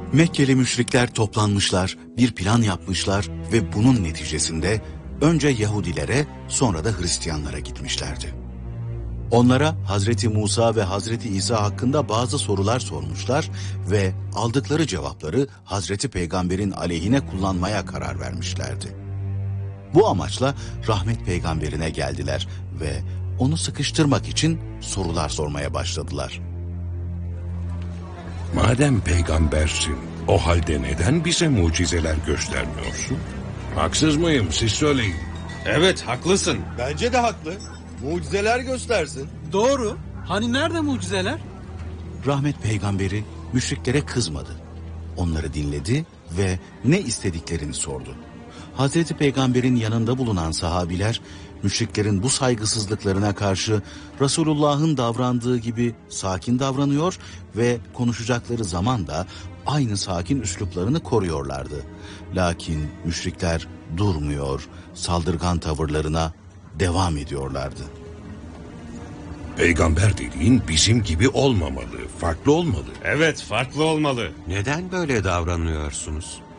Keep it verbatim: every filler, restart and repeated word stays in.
Mekkeli müşrikler toplanmışlar, bir plan yapmışlar ve bunun neticesinde önce Yahudilere sonra da Hristiyanlara gitmişlerdi. Onlara Hazreti Musa ve Hazreti İsa hakkında bazı sorular sormuşlar ve aldıkları cevapları Hazreti Peygamber'in aleyhine kullanmaya karar vermişlerdi. Bu amaçla rahmet peygamberine geldiler ve onu sıkıştırmak için sorular sormaya başladılar. Madem peygambersin, o halde neden bize mucizeler göstermiyorsun? Haksız mıyım, siz söyleyin. Evet, haklısın. Bence de haklı. Mucizeler göstersin. Doğru. Hani nerede mucizeler? Rahmet peygamberi müşriklere kızmadı. Onları dinledi ve ne istediklerini sordu. Hazreti Peygamber'in yanında bulunan sahabiler, müşriklerin bu saygısızlıklarına karşı Resulullah'ın davrandığı gibi sakin davranıyor ve konuşacakları zaman da aynı sakin üsluplarını koruyorlardı. Lakin müşrikler durmuyor, saldırgan tavırlarına devam ediyorlardı. Peygamber dediğin bizim gibi olmamalı, farklı olmalı. Evet, farklı olmalı. Neden böyle davranıyorsunuz?